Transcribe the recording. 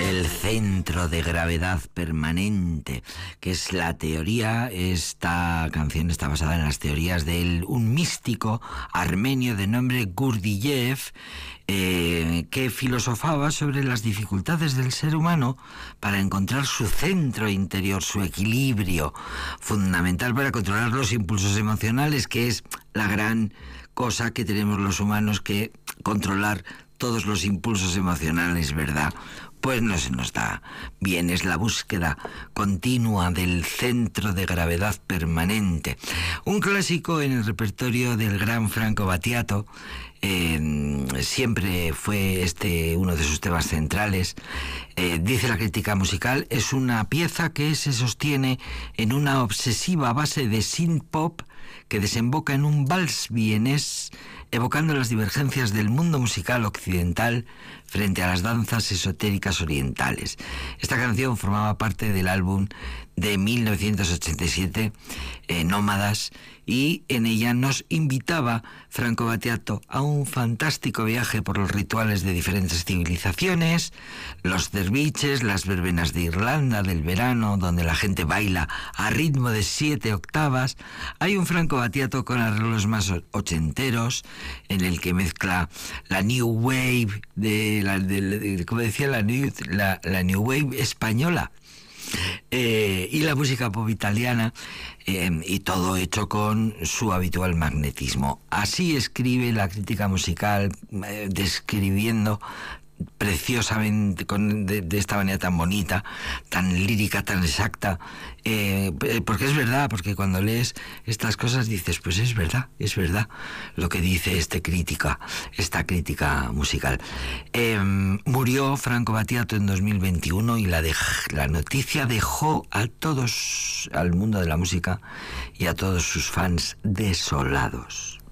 El centro de gravedad permanente, que es la teoría. Esta canción está basada en las teorías de un místico armenio de nombre Gurdjieff, que filosofaba sobre las dificultades del ser humano para encontrar su centro interior, su equilibrio fundamental para controlar los impulsos emocionales, que es la gran cosa que tenemos los humanos, que controlar todos los impulsos emocionales, ¿verdad? Pues no se nos da bien, es la búsqueda continua del centro de gravedad permanente. Un clásico en el repertorio del gran Franco Battiato, siempre fue uno de sus temas centrales. Dice la crítica musical, es una pieza que se sostiene en una obsesiva base de synth-pop que desemboca en un vals vienés, evocando las divergencias del mundo musical occidental frente a las danzas esotéricas orientales. Esta canción formaba parte del álbum de 1987, Nómadas, y en ella nos invitaba Franco Battiato a un fantástico viaje por los rituales de diferentes civilizaciones, los derviches, las verbenas de Irlanda del verano, donde la gente baila a ritmo de 7 octavas. Hay un Franco Battiato con arreglos más ochenteros, en el que mezcla la New Wave, como decía, la New Wave española, y la música pop italiana, y todo hecho con su habitual magnetismo. Así escribe la crítica musical, describiendo preciosamente, de esta manera tan bonita, tan lírica, tan exacta, porque es verdad, porque cuando lees estas cosas dices, pues es verdad lo que dice esta crítica musical. Murió Franco Battiato en 2021 y la noticia dejó al mundo de la música y a todos sus fans desolados.